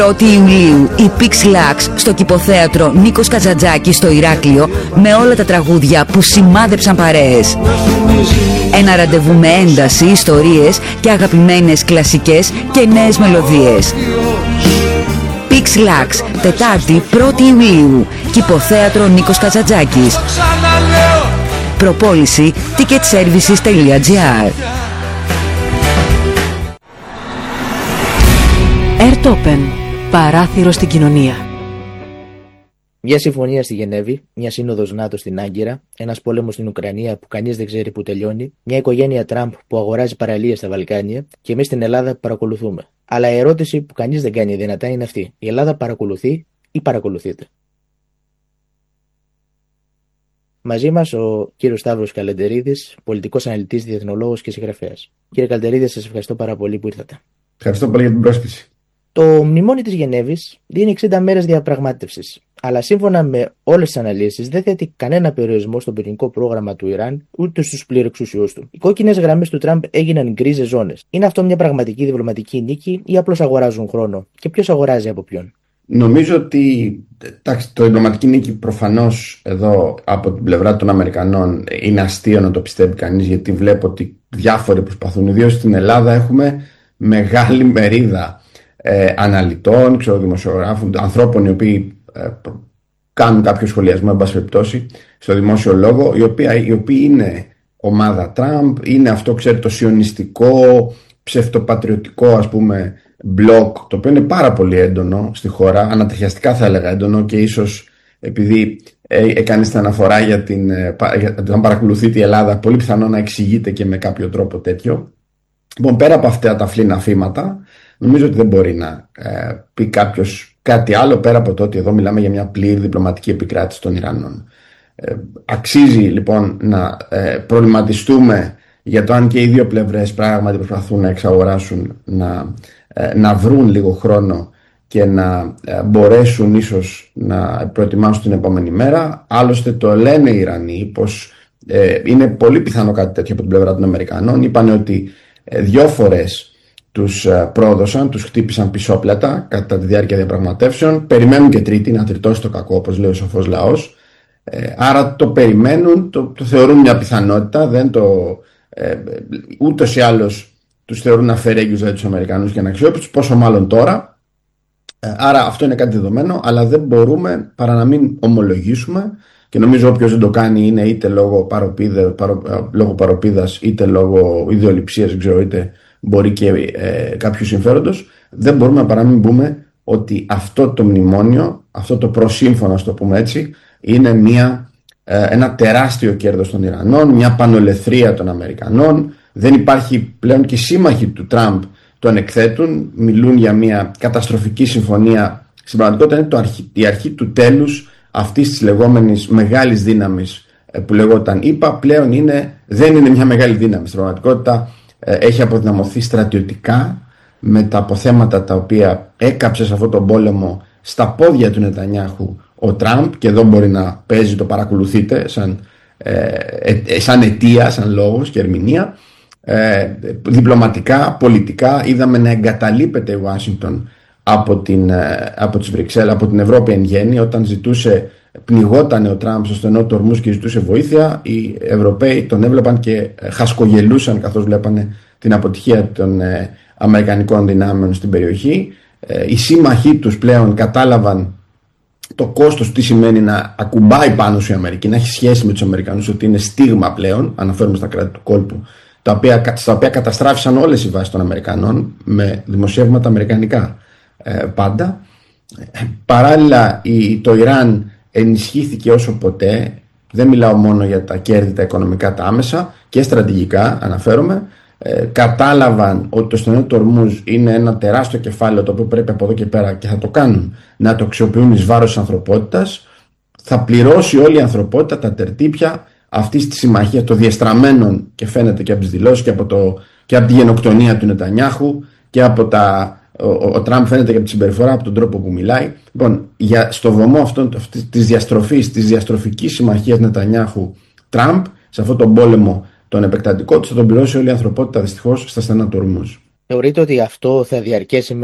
1η Ιουλίου η Pix Lux στο κηποθέατρο Νίκος Καζαντζάκης στο Ηράκλειο με όλα τα τραγούδια που σημάδεψαν παρέες. Ένα ραντεβού με ένταση, ιστορίες και αγαπημένες κλασικές και νέες μελωδίες. Pix Lux, Τετάρτη 1η Ιουλίου, κηποθέατρο Νίκος Καζαντζάκης. Προπόληση ticketservices.gr. Airtopen, παράθυρο στην κοινωνία. Μια συμφωνία στη Γενέβη, μια σύνοδος ΝΑΤΟ στην Άγκυρα, ένας πόλεμος στην Ουκρανία που κανείς δεν ξέρει που τελειώνει, μια οικογένεια Τραμπ που αγοράζει παραλίες στα Βαλκάνια και εμείς στην Ελλάδα που παρακολουθούμε. Αλλά η ερώτηση που κανείς δεν κάνει δυνατά είναι αυτή: η Ελλάδα παρακολουθεί ή παρακολουθείται? Μαζί μας ο κύριος Σταύρος Καλεντερίδης, πολιτικός αναλυτής, διεθνολόγος και συγγραφέας. Κύριε Καλεντερίδη, σας ευχαριστώ πάρα πολύ που ήρθατε. Ευχαριστώ πολύ για την πρόσκληση. Το μνημόνιο της Γενέβης δίνει 60 μέρες διαπραγμάτευσης, αλλά σύμφωνα με όλες τις αναλύσεις δεν θέτει κανένα περιορισμό στο πυρηνικό πρόγραμμα του Ιράν ούτε στους πληρεξουσιούς του. Οι κόκκινες γραμμές του Τραμπ έγιναν γκρίζες ζώνες. Είναι αυτό μια πραγματική διπλωματική νίκη ή απλώς αγοράζουν χρόνο? Και ποιος αγοράζει από ποιον? Νομίζω ότι το διπλωματική νίκη προφανώς εδώ από την πλευρά των Αμερικανών είναι αστείο να το πιστεύει κανείς, γιατί βλέπω ότι διάφοροι προσπαθούν. Ιδίως στην Ελλάδα έχουμε μεγάλη μερίδα αναλυτών, δημοσιογράφων, ανθρώπων οι οποίοι κάνουν κάποιο σχολιασμό, εν πάση περιπτώσει, στο δημόσιο λόγο, οι οποίοι είναι ομάδα Τραμπ, είναι αυτό, ξέρετε, το σιωνιστικό, ψευτοπατριωτικό, ας πούμε, μπλοκ, το οποίο είναι πάρα πολύ έντονο στη χώρα, ανατριχιαστικά θα έλεγα έντονο, και ίσως επειδή έκανε την αναφορά για αν παρακολουθείτε η Ελλάδα, πολύ πιθανό να εξηγείται και με κάποιο τρόπο τέτοιο. Λοιπόν, πέρα από αυτά τα φλήνα αφήματα, νομίζω ότι δεν μπορεί να πει κάποιος κάτι άλλο πέρα από το ότι εδώ μιλάμε για μια πλήρη διπλωματική επικράτηση των Ιρανών. Αξίζει λοιπόν να προβληματιστούμε για το αν και οι δύο πλευρές πράγματι προσπαθούν να εξαγοράσουν, να βρουν λίγο χρόνο και να μπορέσουν ίσως να προετοιμάσουν την επόμενη μέρα. Άλλωστε το λένε οι Ιρανοί πως είναι πολύ πιθανό κάτι τέτοιο από την πλευρά των Αμερικανών. Είπαν ότι 2 φορές τους πρόδωσαν, τους χτύπησαν πισόπλατα κατά τη διάρκεια διαπραγματεύσεων. Περιμένουν και τρίτη να τριτώσει το κακό, όπως λέει ο σοφός λαός. Άρα το περιμένουν, το θεωρούν μια πιθανότητα, ούτως ή άλλως τους θεωρούν αφαιρέγγιους για τους Αμερικανούς και αναξιόπιστους, πόσο μάλλον τώρα. Άρα αυτό είναι κάτι δεδομένο, αλλά δεν μπορούμε παρά να μην ομολογήσουμε, και νομίζω όποιος δεν το κάνει είναι είτε λόγω παροπίδας, είτε λόγω ιδεολειψίας, είτε μπορεί και κάποιου συμφέροντος, δεν μπορούμε παρά να μην πούμε ότι αυτό το μνημόνιο, αυτό το προσύμφωνο, ας το πούμε έτσι, είναι ένα τεράστιο κέρδος των Ιρανών, μια πανολεθρία των Αμερικανών. Δεν υπάρχει πλέον, και οι σύμμαχοι του Τραμπ τον εκθέτουν, μιλούν για μια καταστροφική συμφωνία. Στην πραγματικότητα είναι η αρχή του τέλους αυτής της λεγόμενης μεγάλης δύναμης που λεγόταν ΗΠΑ. Πλέον δεν είναι μια μεγάλη δύναμη. Στην πραγματικότητα έχει αποδυναμωθεί στρατιωτικά με τα αποθέματα τα οποία έκαψε σε αυτόν τον πόλεμο στα πόδια του Νετανιάχου ο Τραμπ, και εδώ μπορεί να παίζει, το παρακολουθείτε σαν αιτία, σαν λόγος και ερμηνεία. Διπλωματικά, πολιτικά είδαμε να εγκαταλείπεται η Ουάσιγκτον από τις Βρυξέλλες, από την Ευρώπη εν γέννη. Όταν πνιγότανε ο Τραμπ στο στενό του Ορμούζ και ζητούσε βοήθεια, οι Ευρωπαίοι τον έβλεπαν και χασκογελούσαν καθώς βλέπανε την αποτυχία των αμερικανικών δυνάμεων στην περιοχή. Οι σύμμαχοί τους πλέον κατάλαβαν το κόστος, τι σημαίνει να ακουμπάει πάνω σου η Αμερική, να έχει σχέση με τους Αμερικανούς, ότι είναι στίγμα πλέον, αναφέρουμε στα κράτη του κόλπου, στα οποία καταστράφησαν όλες οι βάσεις των Αμερικανών με δημοσιεύματα αμερικανικά πάντα. Παράλληλα το Ιράν ενισχύθηκε όσο ποτέ. Δεν μιλάω μόνο για τα κέρδη, τα οικονομικά, τα άμεσα, και στρατηγικά αναφέρομαι. Κατάλαβαν ότι το στενό του Ορμούζ είναι ένα τεράστιο κεφάλαιο, το οποίο πρέπει από εδώ και πέρα, και θα το κάνουν, να το αξιοποιούν εις βάρος της ανθρωπότητας. Θα πληρώσει όλη η ανθρωπότητα τα τερτύπια αυτής της συμμαχίας των διεστραμμένων, και φαίνεται και από τις δηλώσεις και από τη γενοκτονία του Νετανιάχου, και από ο Τραμπ φαίνεται και από τη συμπεριφορά, από τον τρόπο που μιλάει. Λοιπόν, στο βωμό της διαστροφικής συμμαχίας Νετανιάχου-Τραμπ, σε αυτόν τον πόλεμο τον επεκτατικό, θα τον πληρώσει όλη η ανθρωπότητα δυστυχώς στα στενά του Ορμούζ. Θεωρείτε ότι αυτό θα διαρκέσει